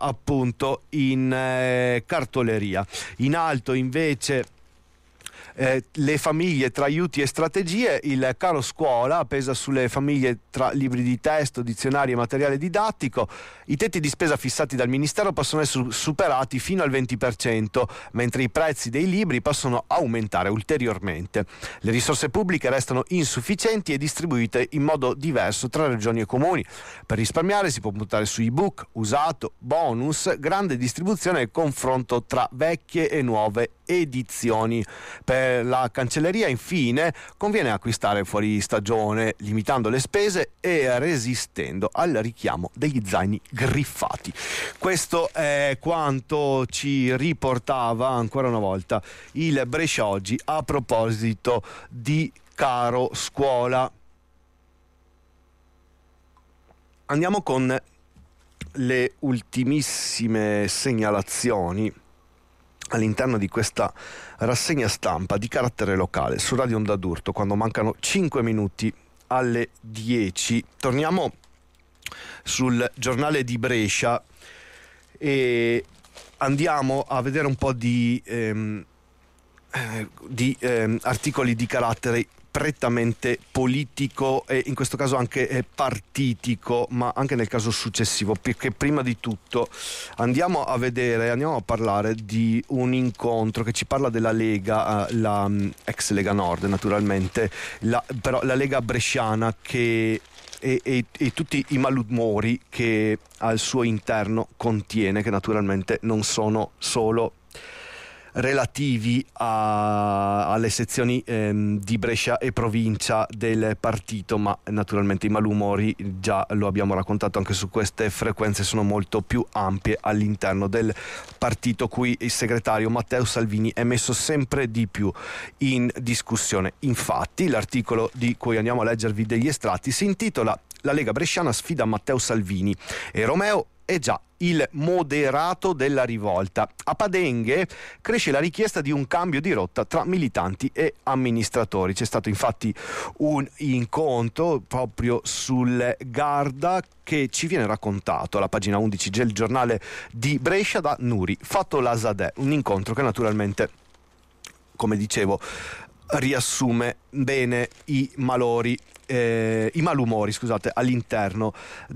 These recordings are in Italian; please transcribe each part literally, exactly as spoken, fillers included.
appunto in eh, cartoleria. In alto invece Eh, le famiglie tra aiuti e strategie, il caro scuola pesa sulle famiglie tra libri di testo, dizionari e materiale didattico. I tetti di spesa fissati dal Ministero possono essere superati fino al venti per cento, mentre i prezzi dei libri possono aumentare ulteriormente. Le risorse pubbliche restano insufficienti e distribuite in modo diverso tra regioni e comuni. Per risparmiare si può puntare su ebook, usato, bonus, grande distribuzione e confronto tra vecchie e nuove edizioni. Per la cancelleria, infine, conviene acquistare fuori stagione, limitando le spese e resistendo al richiamo degli zaini griffati. Questo è quanto ci riportava ancora una volta il Brescia Oggi a proposito di caro scuola. Andiamo con le ultimissime segnalazioni all'interno di questa rassegna stampa di carattere locale su Radio Onda d'Urto, quando mancano cinque minuti alle dieci. Torniamo sul giornale di Brescia e andiamo a vedere un po' di, ehm, eh, di ehm, articoli di carattere prettamente politico e in questo caso anche eh, partitico, ma anche nel caso successivo, perché prima di tutto andiamo a vedere, andiamo a parlare di un incontro che ci parla della Lega, eh, la um, ex Lega Nord naturalmente, la, però la Lega bresciana che E, e, e tutti i malumori che al suo interno contiene, che naturalmente non sono solo relativi a, alle sezioni ehm, di Brescia e provincia del partito, ma naturalmente i malumori, già lo abbiamo raccontato anche su queste frequenze, sono molto più ampie all'interno del partito, cui il segretario Matteo Salvini è messo sempre di più in discussione. Infatti l'articolo di cui andiamo a leggervi degli estratti si intitola "La Lega Bresciana sfida Matteo Salvini e Romeo è già il moderato della rivolta. A Padenghe cresce la richiesta di un cambio di rotta tra militanti e amministratori". C'è stato infatti un incontro proprio sul Garda che ci viene raccontato alla pagina undici del giornale di Brescia da Nuri Fatto Lasadè, un incontro che naturalmente, come dicevo, riassume bene i malori Eh, i malumori scusate, all'interno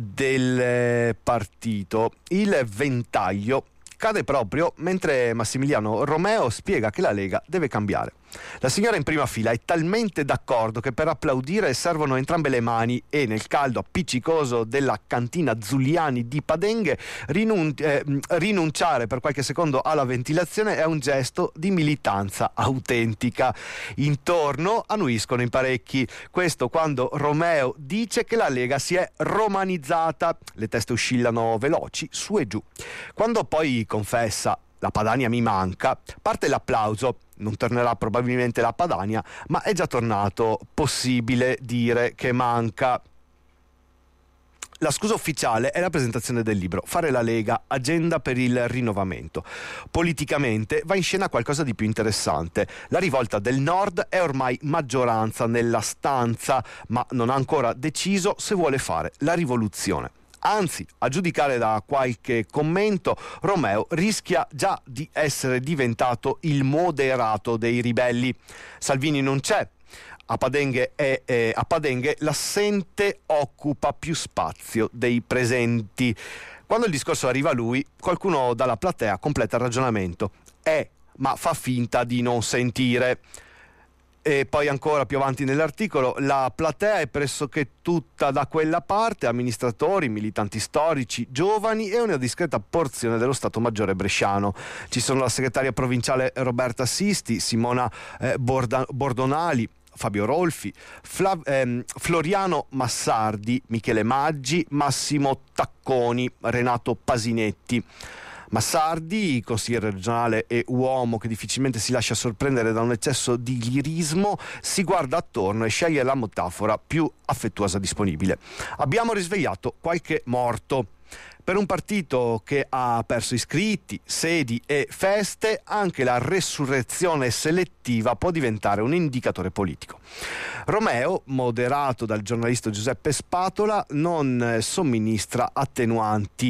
del partito. Il ventaglio cade proprio mentre Massimiliano Romeo spiega che la Lega deve cambiare. La signora in prima fila è talmente d'accordo che per applaudire servono entrambe le mani e nel caldo appiccicoso della cantina Zuliani di Padenghe rinun- eh, rinunciare per qualche secondo alla ventilazione è un gesto di militanza autentica. Intorno annuiscono in parecchi, questo quando Romeo dice che la Lega si è romanizzata. Le teste oscillano veloci su e giù. Quando poi confessa "la Padania mi manca", parte l'applauso. Non tornerà probabilmente la Padania, ma è già tornato possibile dire che manca. La scusa ufficiale è la presentazione del libro "Fare la Lega, agenda per il rinnovamento". Politicamente va in scena qualcosa di più interessante. La rivolta del Nord è ormai maggioranza nella stanza, ma non ha ancora deciso se vuole fare la rivoluzione. Anzi, a giudicare da qualche commento, Romeo rischia già di essere diventato il moderato dei ribelli. Salvini non c'è. A Padenghe, è, è, a Padenghe l'assente occupa più spazio dei presenti. Quando il discorso arriva a lui, qualcuno dalla platea completa il ragionamento. È, ma fa finta di non sentire. E poi ancora più avanti nell'articolo, la platea è pressoché tutta da quella parte, amministratori, militanti storici, giovani e una discreta porzione dello Stato Maggiore bresciano. Ci sono la segretaria provinciale Roberta Sisti, Simona eh, Borda- Bordonali, Fabio Rolfi, Flav- ehm, Floriano Massardi, Michele Maggi, Massimo Tacconi, Renato Pasinetti. Massardi, consigliere regionale e uomo che difficilmente si lascia sorprendere da un eccesso di lirismo, si guarda attorno e sceglie la metafora più affettuosa disponibile. Abbiamo risvegliato qualche morto. Per un partito che ha perso iscritti, sedi e feste, anche la resurrezione selettiva può diventare un indicatore politico. Romeo, moderato dal giornalista Giuseppe Spatola, non somministra attenuanti.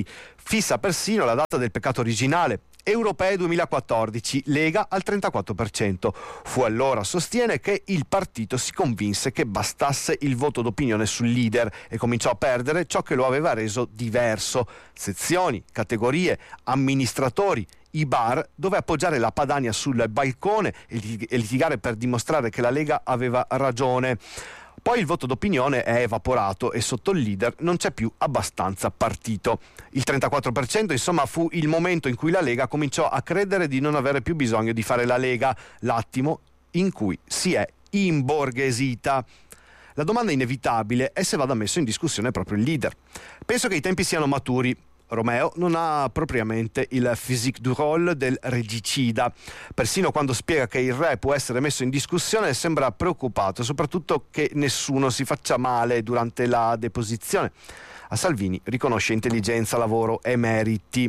Fissa persino la data del peccato originale. Europee duemilaquattordici, Lega al trentaquattro per cento. Fu allora, sostiene, che il partito si convinse che bastasse il voto d'opinione sul leader e cominciò a perdere ciò che lo aveva reso diverso: sezioni, categorie, amministratori, i bar, dove appoggiare la Padania sul balcone e litigare per dimostrare che la Lega aveva ragione. Poi il voto d'opinione è evaporato e sotto il leader non c'è più abbastanza partito. Il trentaquattro per cento, insomma, fu il momento in cui la Lega cominciò a credere di non avere più bisogno di fare la Lega, l'attimo in cui si è imborghesita. La domanda inevitabile è se vada messo in discussione proprio il leader. Penso che i tempi siano maturi. Romeo non ha propriamente il physique du rôle del regicida. Persino quando spiega che il re può essere messo in discussione sembra preoccupato, soprattutto che nessuno si faccia male durante la deposizione. A Salvini riconosce intelligenza, lavoro e meriti.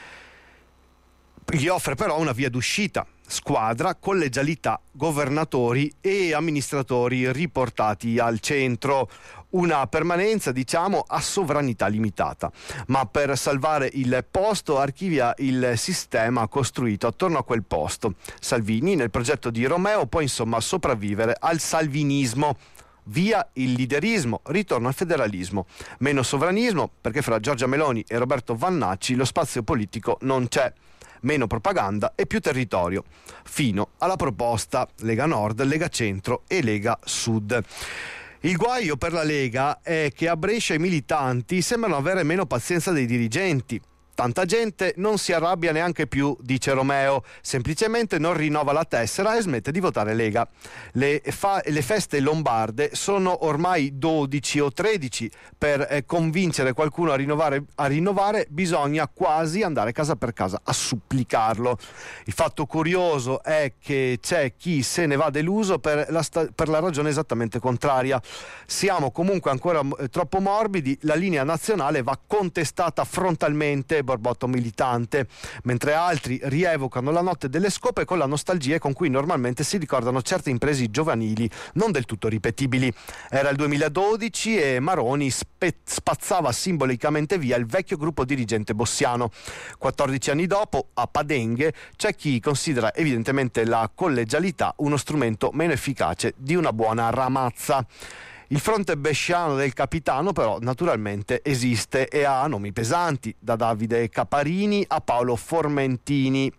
Gli offre però una via d'uscita: squadra, collegialità, governatori e amministratori riportati al centro. Una permanenza, diciamo, a sovranità limitata, ma per salvare il posto archivia il sistema costruito attorno a quel posto. Salvini, nel progetto di Romeo, può insomma sopravvivere al salvinismo. Via il leaderismo, ritorno al federalismo. Meno sovranismo, perché fra Giorgia Meloni e Roberto Vannacci lo spazio politico non c'è. Meno propaganda e più territorio, fino alla proposta Lega Nord, Lega Centro e Lega Sud. Il guaio per la Lega è che a Brescia i militanti sembrano avere meno pazienza dei dirigenti. Tanta gente non si arrabbia neanche più, dice Romeo, semplicemente non rinnova la tessera e smette di votare Lega. Le, fa- le feste lombarde sono ormai dodici o tredici. Per eh, convincere qualcuno a rinnovare, a rinnovare bisogna quasi andare casa per casa a supplicarlo. Il fatto curioso è che c'è chi se ne va deluso per la, sta- per la ragione esattamente contraria. Siamo comunque ancora eh, troppo morbidi, la linea nazionale va contestata frontalmente, borbotto militante, mentre altri rievocano la notte delle scope con la nostalgia con cui normalmente si ricordano certe imprese giovanili non del tutto ripetibili. Era il duemiladodici e Maroni spe- spazzava simbolicamente via il vecchio gruppo dirigente bossiano. quattordici anni dopo, a Padenghe, c'è chi considera evidentemente la collegialità uno strumento meno efficace di una buona ramazza. Il fronte bresciano del capitano però naturalmente esiste e ha nomi pesanti, da Davide Caparini a Paolo Formentini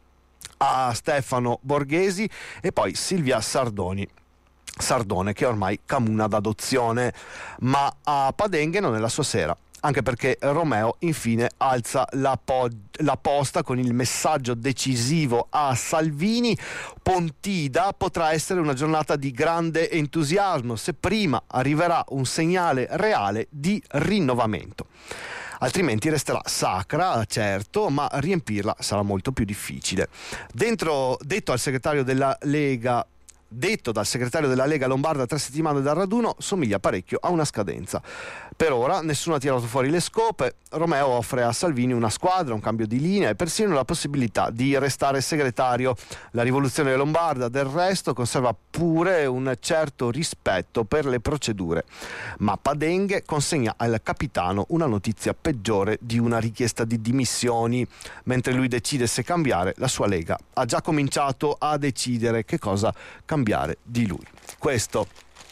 a Stefano Borghesi e poi Silvia Sardoni. Sardone, che ormai camuna d'adozione, ma a Padenghe non è la sua sera. Anche perché Romeo infine alza la, po- la posta con il messaggio decisivo a Salvini: Pontida potrà essere una giornata di grande entusiasmo se prima arriverà un segnale reale di rinnovamento. Altrimenti resterà sacra, certo, ma riempirla sarà molto più difficile. Dentro, detto al segretario della Lega Detto dal segretario della Lega Lombarda tre settimane dal raduno, somiglia parecchio a una scadenza. Per ora nessuno ha tirato fuori le scope. Romeo offre a Salvini una squadra, un cambio di linea e persino la possibilità di restare segretario. La rivoluzione lombarda, del resto, conserva pure un certo rispetto per le procedure. Ma Padenghe consegna al capitano una notizia peggiore di una richiesta di dimissioni. Mentre lui decide se cambiare, la sua Lega ha già cominciato a decidere che cosa cambiare di lui. Questo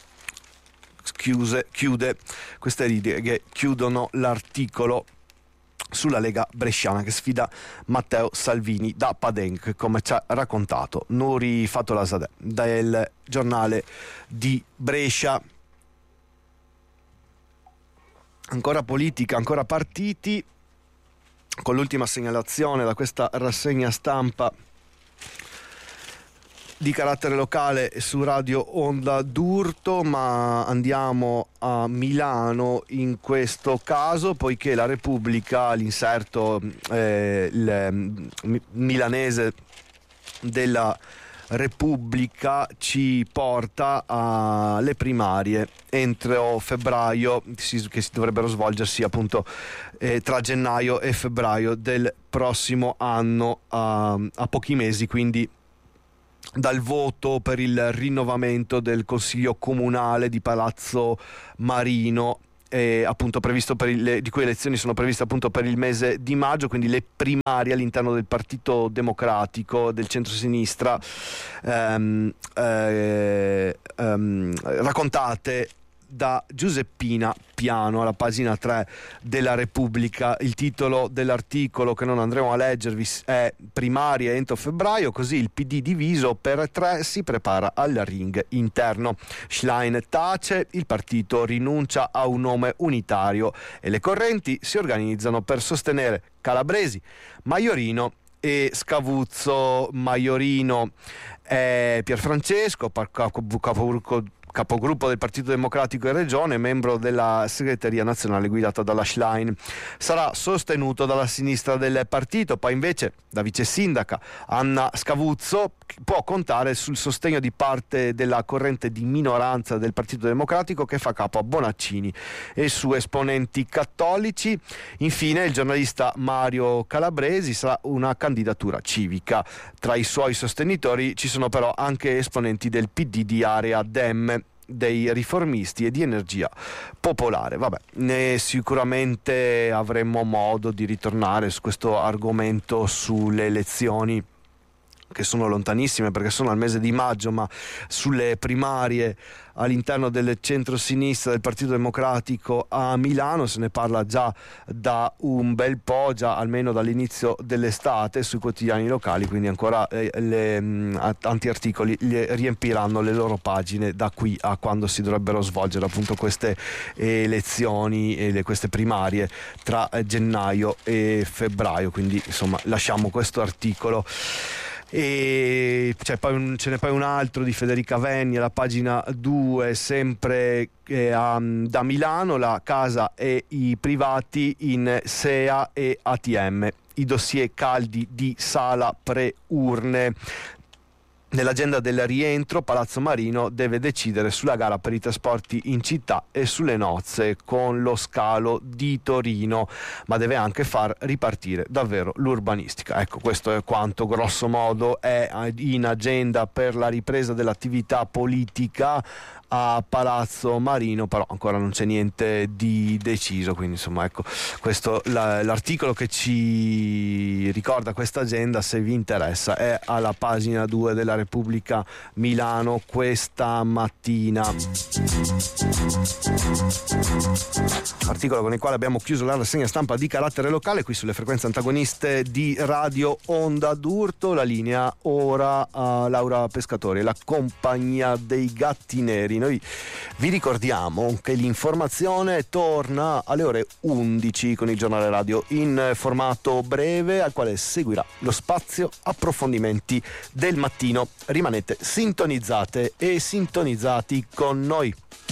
chiuse, chiude, queste righe chiudono l'articolo sulla Lega bresciana che sfida Matteo Salvini da Padenghe, come ci ha raccontato Nuri Fatolazadeh del giornale di Brescia. Ancora politica, ancora partiti, con l'ultima segnalazione da questa rassegna stampa di carattere locale su Radio Onda d'Urto, ma andiamo a Milano in questo caso, poiché la Repubblica, l'inserto eh, il, milanese della Repubblica, ci porta alle primarie entro febbraio, che si dovrebbero svolgersi appunto eh, tra gennaio e febbraio del prossimo anno, a, a pochi mesi quindi dal voto per il rinnovamento del Consiglio Comunale di Palazzo Marino è appunto previsto per il, di cui elezioni sono previste appunto per il mese di maggio, quindi le primarie all'interno del Partito Democratico, del centro-sinistra, ehm, eh, ehm, raccontate da Giuseppina Piano alla pagina tre della Repubblica. Il titolo dell'articolo, che non andremo a leggervi, è "Primarie entro febbraio, così il P D diviso per tre si prepara al ring interno. Schlein tace, il partito rinuncia a un nome unitario e le correnti si organizzano per sostenere Calabresi, Maiorino e Scavuzzo. Maiorino è Pierfrancesco, capogruppo capogruppo del Partito Democratico in Regione, membro della segreteria nazionale guidata dalla Schlein. Sarà sostenuto dalla sinistra del partito, poi invece la vice sindaca Anna Scavuzzo può contare sul sostegno di parte della corrente di minoranza del Partito Democratico che fa capo a Bonaccini e su esponenti cattolici. Infine il giornalista Mario Calabresi sarà una candidatura civica. Tra i suoi sostenitori ci sono però anche esponenti del P D di area Dem, dei riformisti e di Energia Popolare. Vabbè, ne sicuramente avremo modo di ritornare su questo argomento, sulle elezioni che sono lontanissime perché sono al mese di maggio, ma sulle primarie all'interno del centro-sinistra del Partito Democratico a Milano se ne parla già da un bel po', già almeno dall'inizio dell'estate sui quotidiani locali, quindi ancora eh, le, mh, tanti articoli le riempiranno le loro pagine da qui a quando si dovrebbero svolgere appunto queste elezioni e le, queste primarie tra eh, gennaio e febbraio, quindi insomma lasciamo questo articolo. E c'è poi un, ce n'è poi un altro di Federica Venni alla pagina due, sempre eh, um, da Milano, la casa e i privati in S E A e A T M, i dossier caldi di Sala pre-urne. Nell'agenda del rientro, Palazzo Marino deve decidere sulla gara per i trasporti in città e sulle nozze con lo scalo di Torino, ma deve anche far ripartire davvero l'urbanistica. Ecco, questo è quanto grosso modo è in agenda per la ripresa dell'attività politica a Palazzo Marino, però ancora non c'è niente di deciso, quindi insomma ecco questo la, l'articolo che ci ricorda questa agenda, se vi interessa, è alla pagina due della Repubblica Milano questa mattina. Articolo con il quale abbiamo chiuso la rassegna stampa di carattere locale qui sulle frequenze antagoniste di Radio Onda d'Urto. La linea ora a Laura Pescatori, la compagnia dei gatti neri. Noi vi ricordiamo che l'informazione torna alle ore undici con il giornale radio in formato breve, al quale seguirà lo spazio approfondimenti del mattino. Rimanete sintonizzate e sintonizzati con noi.